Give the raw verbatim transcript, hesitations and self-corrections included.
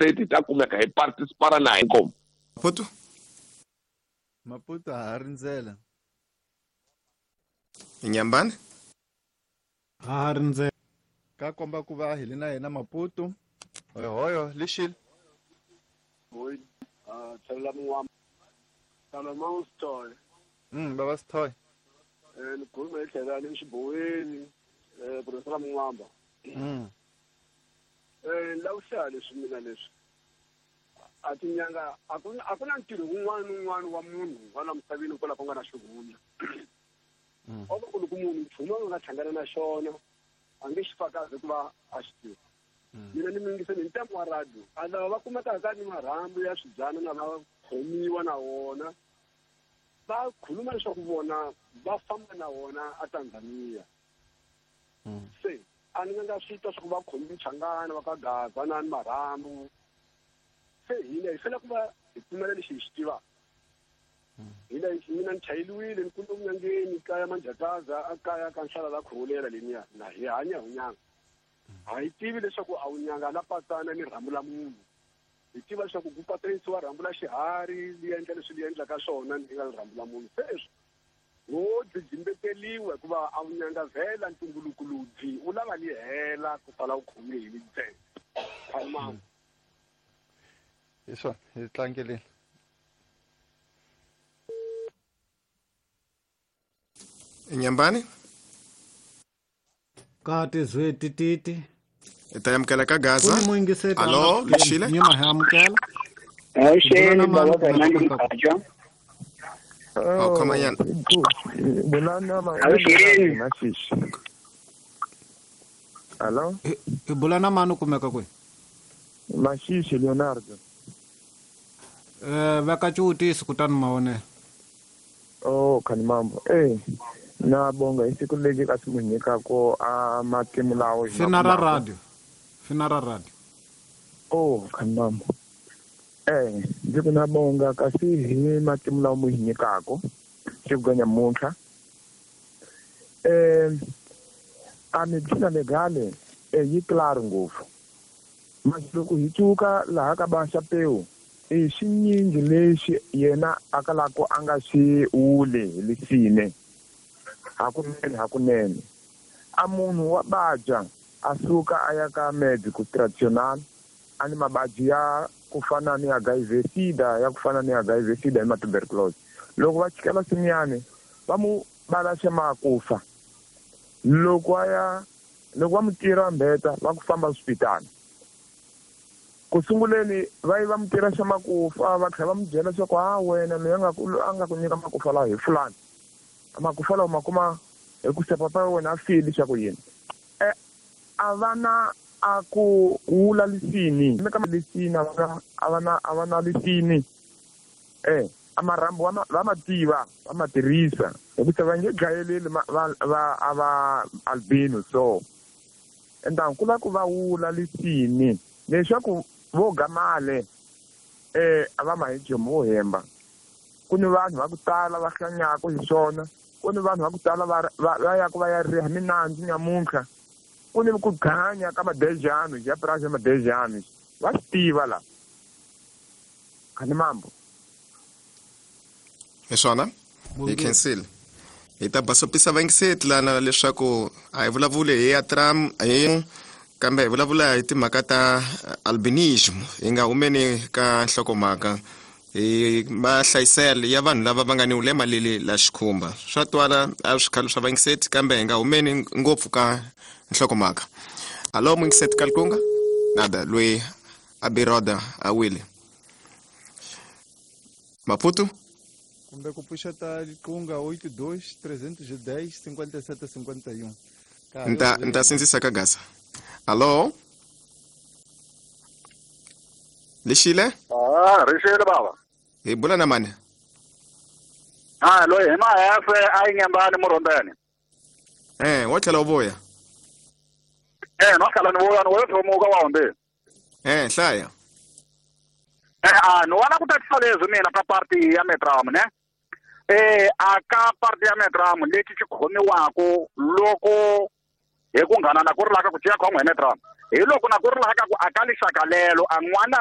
state ta kumeka hi participara na hi nkomo. Maputo Maputo ha ri ndzela. Inyambane ha ri ndzela Ka komba ku va hi le na yena Maputo. Hoyo hoyo lishile. Hoy ah tsala mwam. Kana mawustoy. Mm baba Sithoy. Eh ni khuluma ehlala le Xiboweni eh professor Mwamba. Mm. Eh la uhlale swimila leswi. Ati nyanga akuna akuna ntirho wun'wana wun'wana wa munhu wala misaveni kwala ku nga na xihundla. Mm. Okulu ku munhu nchumu nga hlangana na xona ange xifakazi ku va a xi tiva. Mina ni mingise ni ntambu wa radio ala va kumeka ni marhambu ya swibyana na va khomiwa na wona va khuluma leswaku vona va famba na wona a Tanzania. Se a ni nga swi twa swa ku va khomi Mchangana va ka Gaza na ni marhambu. Se hina hi fela ku va hi pfumela lexi hi xi tivaka. Hina mina ni chayeliwile ni kumbe munyangeni kaya Manjakaza a kaya ka nhlala la Khurulera leniya na hi hanya hunyanga. A hi tivi leswaku a unyanga la patana ni rhambu la munhu. Hi tiva leswaku ku patrisiwa rhambu la xiharhi li endla leswi li endlaka swona ni nga rhambu la munhu. Sweswo wo dzidzimbeteliwa hikuva a unyanga vhela ntumbuluko ludzi u lava li hela ku sala u khome hi ntsena. Khalmang. Iswa hi tlangeleni. Inyambane kati zweti titi itayamkela ka Gaza. Kuni muingiseti Alo lishile nyima hayamkela Ayisheni baba Fernando Kaja. Oh kama yana Bulana ma ayisheni mashishi. Alo ibulana manu kumeka kwe Mashishi Leonardo. eh vakachuti sikutani maone. Oh kanimambo eh na bonga isiku leki ka simunyeka ko a matimu lawo finara radio finara radio oh kanimambo eh ndzi na bonga kasi hi matimu lawo mu hinyekako xiganya muntlha eh a medicina legale eh yi claro ngopfu masiku hi tsuka laha ka ba xapeu e xinyingi lexi yena akalako anga xi ule lisine hakunene hakunene a munhu wa badya asuka aya ka medical traditional ani mabadyi ya ku fana ni ya gaivesida ya ku fana ni ya gaivesida ni tuberculosis loko va chikela simiyane va mu bala xema kufa loko aya loko va mu tirha mbeta va ku famba hospital ku sunguleni va yi va mu tirha xema kufa va tlhela va mu byela leswaku ha wena loyi a nga ku a nga ku nyika makufa lawa hi fulani makufa lawa makuma hi ku se papa wena a fili xa ku yini eh a vana a ku wula lisini meka lisini a vana a vana a vana lisini eh amarhambu va ma tiva va ma tirhisa hi ku se va nge gayeleli va va ava albino so endan kula ku va wula lisini leswaku vo gamale eh ava ma hijo mo hemba kuni vanhu va ku tala va hlanyaka hi swona kuni vanhu va ku tala va va ya ku va ya riha minandzu nyamuntlha kuni ku ganya ka madejano ya prase madejano va stiva la kani mambo Eswana hi cancel ita basopisa vangiseti lana leswaku a hi vulavule hi atram hi kambe hi vulavula hi timhaka ta albinism hi nga humeni ka nhlokomhaka hi mahlayiselo ya vanhu lava va nga ni ulema leli la xikhumba swa twala a swikhalu swa vangiseti kambe hi nga humeni ngopfu ka nhlokomhaka. Alo mwingiseti Kalkunga nada lui abiroda awile Maputo kumbe ku puxeta liqunga oito dois trezentos e dez cinquenta e sete cinquenta e um. nta nta sindzisa ka Gaza. Alo lishile ah rishile baba hi bula na mani ah lo hi ma yafe ai Nyambane Murhombeni eh wo tlhela u vuya eh no khala ni vuya ni wo thomuka wa hombe eh hlaya eh ah no wana ku tatisa leswi mina ka party ya Metram ne eh aka party ya Metram leti xi khomiwako loko hi ku ngana na ku ri laka ku tiya khomwe Metram hi loko na ku ri laka ku aka lixakalelo a n'wana